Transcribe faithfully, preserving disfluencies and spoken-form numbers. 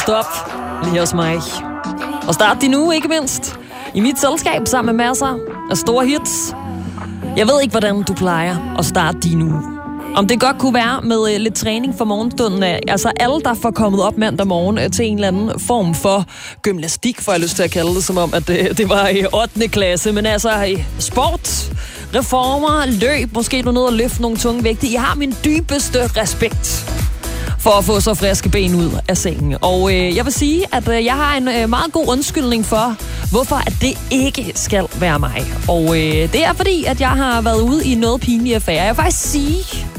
Stop lige hos mig. Og start din uge, ikke mindst. I mit selskab sammen med masser af store hits. Jeg ved ikke, hvordan du plejer at starte din uge. Om det godt kunne være med lidt træning for morgenstunden af. Altså alle, der får kommet op mandag morgen til en eller anden form for gymnastik, får jeg lyst til at kalde det, som om, at det, det var i ottende klasse. Men altså sport, reformer, løb, måske du ned og løfte nogle tunge vægte. I har min dybeste respekt for at få så friske ben ud af sengen. Og øh, jeg vil sige, at øh, jeg har en øh, meget god undskyldning for, hvorfor at det ikke skal være mig. Og øh, det er fordi, at jeg har været ude i noget pinlige affære. Jeg vil faktisk sige,